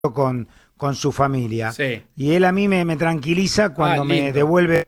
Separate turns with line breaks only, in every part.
con su familia.
Sí.
Y él a mí me tranquiliza cuando me devuelve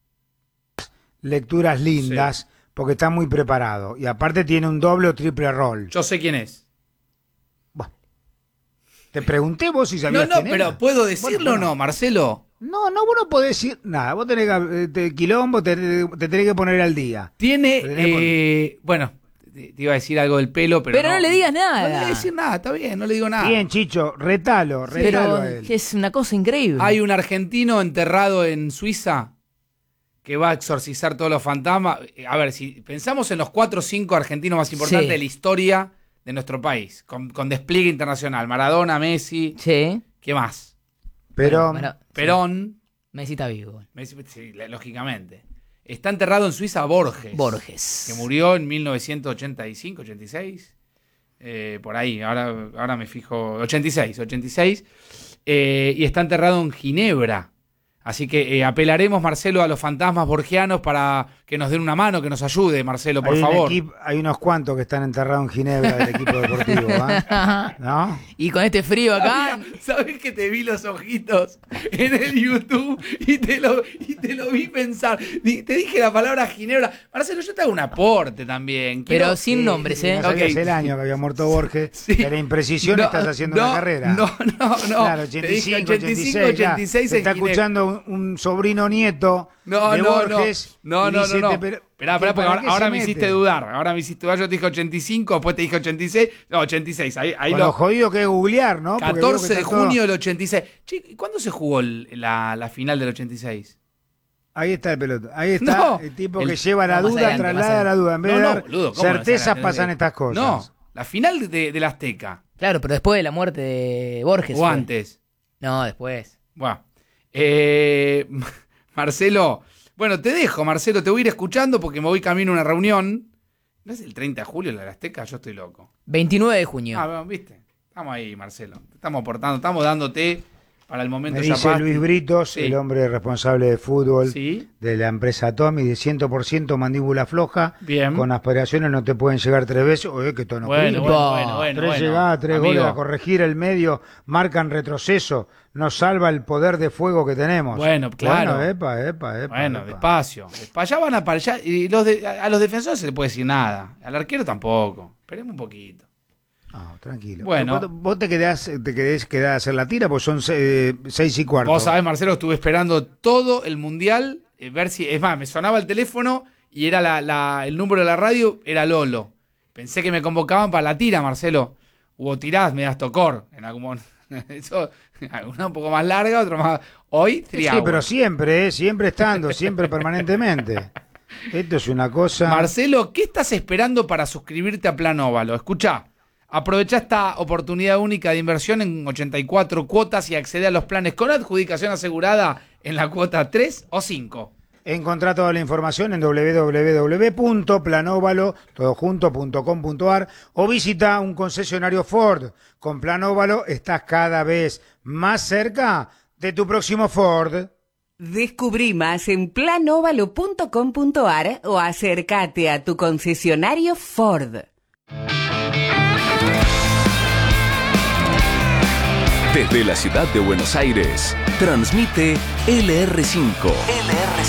lecturas lindas, porque está muy preparado. Y aparte tiene un doble o triple rol.
Yo sé quién es.
Bueno, te pregunté vos si sabías quién
pero
era.
¿puedo decirlo o no, Marcelo?
No, vos no podés decir nada. Vos tenés que, quilombo, te tenés que poner al día.
Tiene, bueno, te iba a decir algo del pelo, pero
no le digas nada.
No le voy a decir nada, está bien, no le digo nada.
Bien, Chicho, retalo
pero
a él.
Es una cosa increíble.
Hay un argentino enterrado en Suiza que va a exorcizar todos los fantasmas. A ver, si pensamos en los 4 o 5 argentinos más importantes de la historia de nuestro país, con despliegue internacional, Maradona, Messi, ¿qué más? Perón.
Messi está vivo.
Messi, sí, lógicamente. Está enterrado en Suiza Borges. Que murió en 1985, 86. Por ahí, ahora me fijo. 86. Y está enterrado en Ginebra. Así que apelaremos, Marcelo, a los fantasmas borgianos para que nos den una mano, que nos ayude, Marcelo, por favor.
Hay unos cuantos que están enterrados en Ginebra del equipo deportivo, ¿no?
Y con este frío acá...
¿Sabés que te vi los ojitos en el YouTube y te lo vi pensar? Te dije la palabra Ginebra. Marcelo, yo te hago un aporte también.
Pero sin nombres, ¿eh?
No sabías el año que había muerto Borges. De la imprecisión estás haciendo una carrera.
No.
Claro, 85, 86. Te está escuchando un sobrino nieto de Borges.
No. Esperá, porque ahora me hiciste dudar. Yo te dije 85, después te dije 86. No, 86. Ahí
lo jodido que es googlear, ¿no?
14 de junio del 86. Che, ¿cuándo se jugó la final del 86?
Ahí está el pelotón. Ahí está el tipo que lleva la duda, traslada la duda. En vez de dar certezas pasan estas cosas.
No, la final del Azteca.
Claro, pero después de la muerte de Borges.
¿O antes?
No, después.
Bueno. Marcelo, bueno, te dejo, Marcelo, te voy a ir escuchando porque me voy camino a una reunión. ¿No es el 30 de julio la Azteca? Yo estoy loco.
29 de junio.
Bueno, viste, estamos ahí, Marcelo. Te estamos aportando, estamos dándote para el momento.
Me dice Luis Britos, el hombre responsable de fútbol de la empresa Tommy, de 100% mandíbula floja.
Bien.
Con aspiraciones no te pueden llegar 3 veces. Oye, que tono.
Bueno.
3 llegadas, 3 goles a corregir el medio, marcan retroceso. Nos salva el poder de fuego que tenemos.
Bueno, claro.
Bueno,
Bueno, despacio. Allá van para allá. Y a los defensores se le puede decir nada. Al arquero tampoco. Esperemos un poquito.
Tranquilo.
Bueno.
¿Vos te querés quedar a hacer la tira? Pues son 6:15.
Vos sabés, Marcelo, estuve esperando todo el mundial. Ver si. Es más, me sonaba el teléfono y era el número de la radio, era Lolo. Pensé que me convocaban para la tira, Marcelo. Hubo tiradas, me das tocor. En algún momento. Eso, alguna un poco más larga, otra más. Hoy, triángulo.
Sí, pero siempre estando, siempre permanentemente. Esto es una cosa.
Marcelo, ¿qué estás esperando para suscribirte a Plan Óvalo? Escuchá, aprovecha esta oportunidad única de inversión en 84 cuotas y accede a los planes con adjudicación asegurada en la cuota 3 o 5.
Encontrá toda la información en www.planovalo.com.ar o visita un concesionario Ford. Con Plan Óvalo estás cada vez más cerca de tu próximo Ford.
Descubrí más en planovalo.com.ar o acércate a tu concesionario Ford.
Desde la ciudad de Buenos Aires, transmite LR5.